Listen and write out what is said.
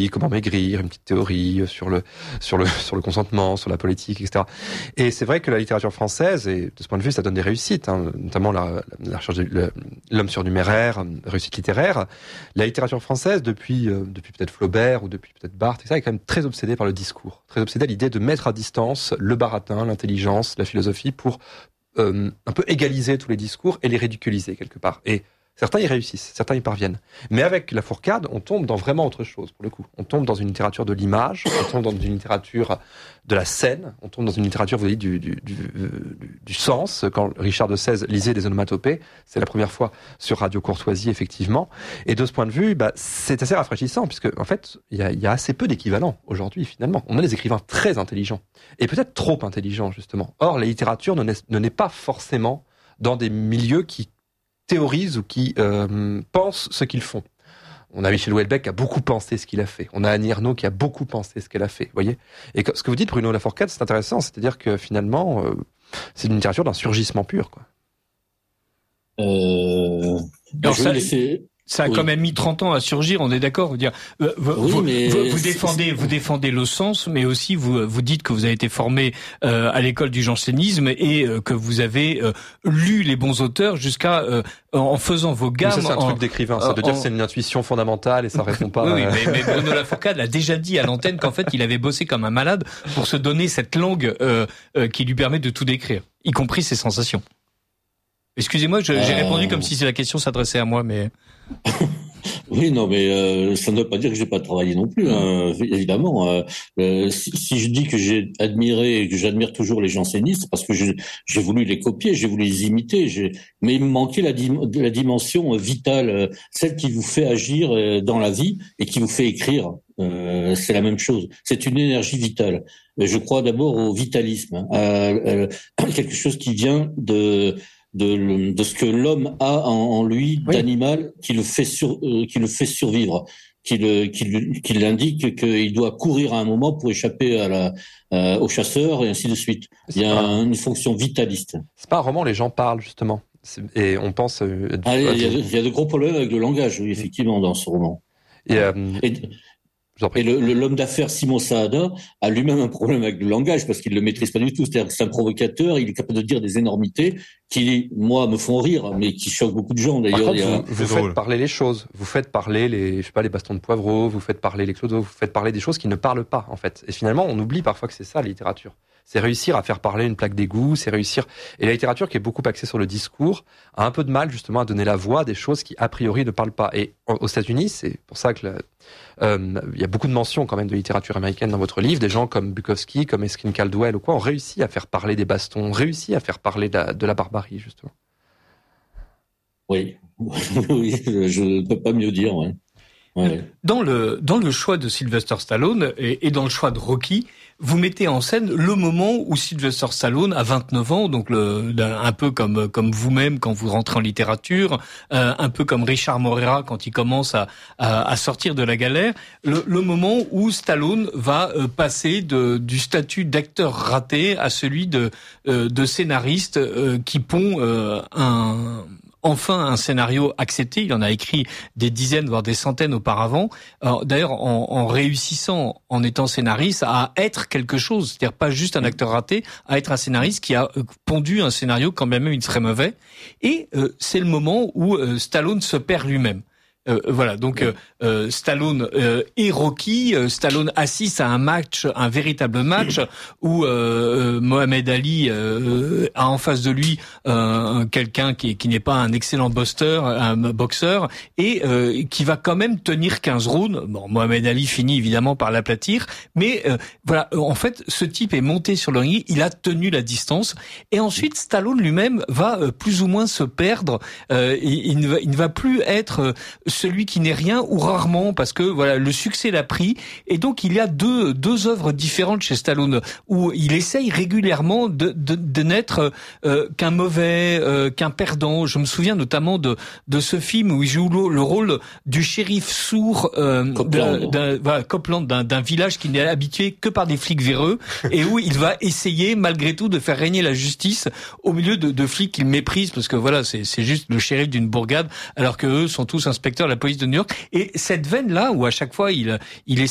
explique comment maigrir, une petite théorie sur le consentement, sur la politique, etc. Et c'est vrai que la littérature française, et de ce point de vue, ça donne des réussites, notamment la recherche de l'homme surnuméraire, réussite littéraire. La littérature française, depuis peut-être Flaubert ou depuis peut-être Barthes, etc., est quand même très obsédée par le discours, très obsédée à l'idée de mettre à distance le baratin, l'intelligence, la philosophie pour un peu égaliser tous les discours et les ridiculiser quelque part. Et certains y réussissent, certains y parviennent. Mais avec la Fourcade, on tombe dans vraiment autre chose, pour le coup. On tombe dans une littérature de l'image, on tombe dans une littérature de la scène, on tombe dans une littérature, vous voyez, du sens. Quand Richard de Sèze lisait des onomatopées, c'est la première fois sur Radio Courtoisie, effectivement. Et de ce point de vue, c'est assez rafraîchissant, puisque, en fait, il y a assez peu d'équivalents aujourd'hui, finalement. On a des écrivains très intelligents, et peut-être trop intelligents, justement. Or, la littérature ne naît pas forcément dans des milieux qui théorisent ou qui pensent ce qu'ils font. On a Michel Houellebecq qui a beaucoup pensé ce qu'il a fait. On a Annie Ernaux qui a beaucoup pensé ce qu'elle a fait. Voyez. Et ce que vous dites, Bruno Lafourcade, c'est intéressant. C'est-à-dire que finalement, c'est une littérature d'un surgissement pur, quoi. Alors ça a quand même mis 30 ans à surgir, on est d'accord. Vous défendez le sens, mais aussi vous dites que vous avez été formé à l'école du jansénisme et que vous avez lu les bons auteurs jusqu'à en faisant vos gammes. Mais ça, c'est un truc d'écrivain, ça de dire que c'est une intuition fondamentale et ça répond pas. Oui, mais Bruno Lafourcade l'a déjà dit à l'antenne qu'en fait il avait bossé comme un malade pour se donner cette langue qui lui permet de tout décrire, y compris ses sensations. Excusez-moi, j'ai répondu comme si la question s'adressait à moi, mais... Oui, non, mais ça ne veut pas dire que j'ai pas travaillé non plus, évidemment. Si je dis que j'ai admiré et que j'admire toujours les jansénistes, c'est parce que j'ai voulu les copier, j'ai voulu les imiter, mais il me manquait la dimension vitale, celle qui vous fait agir dans la vie et qui vous fait écrire. C'est la même chose. C'est une énergie vitale. Je crois d'abord au vitalisme, quelque chose qui vient de ce que l'homme a en lui, oui, d'animal, qui le fait survivre, qui l'indique qu'il doit courir à un moment pour échapper au chasseur et ainsi de suite. Il y a une fonction vitaliste. C'est pas un roman, les gens parlent justement. Et on pense... il y a de gros problèmes avec le langage, oui, effectivement, dans ce roman. Et l'homme d'affaires Simon Saada a lui-même un problème avec le langage parce qu'il le maîtrise pas du tout. C'est-à-dire que c'est un provocateur, il est capable de dire des énormités qui, moi, me font rire, mais qui choquent beaucoup de gens. D'ailleurs, vous faites parler les choses, vous faites parler les bastons de poivreau, vous faites parler les clodos, vous faites parler des choses qui ne parlent pas, en fait. Et finalement, on oublie parfois que c'est ça, la littérature. C'est réussir à faire parler une plaque d'égout, c'est réussir... Et la littérature qui est beaucoup axée sur le discours a un peu de mal, justement, à donner la voix à des choses qui, a priori, ne parlent pas. Et aux États-Unis, c'est pour ça que il y a beaucoup de mentions, quand même, de littérature américaine dans votre livre. Des gens comme Bukowski, comme Erskine Caldwell ou quoi, ont réussi à faire parler des bastons, ont réussi à faire parler de la barbarie, justement. Oui, je ne peux pas mieux dire, ouais. Ouais. Dans le choix de Sylvester Stallone et dans le choix de Rocky, vous mettez en scène le moment où Sylvester Stallone a 29 ans, donc un peu comme vous-même quand vous rentrez en littérature, un peu comme Richard Moreira quand il commence à sortir de la galère, le moment où Stallone va passer du statut d'acteur raté à celui de scénariste qui pond enfin un scénario accepté. Il en a écrit des dizaines, voire des centaines auparavant. D'ailleurs, en réussissant, en étant scénariste, à être quelque chose, c'est-à-dire pas juste un acteur raté, à être un scénariste qui a pondu un scénario quand même il serait mauvais. Et c'est le moment où Stallone se perd lui-même. Voilà, donc Stallone et Rocky, Stallone assiste à un véritable match où Mohamed Ali a en face de lui quelqu'un qui n'est pas un excellent boxeur et qui va quand même tenir 15 rounds. Bon, Mohamed Ali finit évidemment par l'aplatir, mais voilà, en fait, ce type est monté sur le ring, il a tenu la distance et ensuite Stallone lui-même va plus ou moins se perdre. Il ne va plus être celui qui n'est rien ou rarement parce que voilà le succès l'a pris et donc il y a deux œuvres différentes chez Stallone où il essaye régulièrement de n'être qu'un mauvais, qu'un perdant. Je me souviens notamment de ce film où il joue le rôle du shérif sourd Copland d'un village qui n'est habitué que par des flics véreux et où il va essayer malgré tout de faire régner la justice au milieu de flics qu'il méprise parce que voilà c'est juste le shérif d'une bourgade alors que eux sont tous inspecteurs de la police de New York. Et cette veine-là, où à chaque fois il